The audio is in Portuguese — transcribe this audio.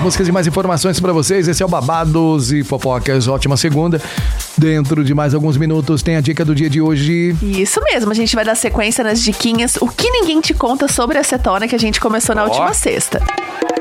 músicas e mais informações pra vocês. Esse é o Babados e Fofocas. Ótima segunda. Dentro de mais alguns minutos tem a dica do dia de hoje. Isso mesmo, a gente vai dar sequência nas diquinhas. O que ninguém te conta sobre a acetona que a gente começou na última sexta.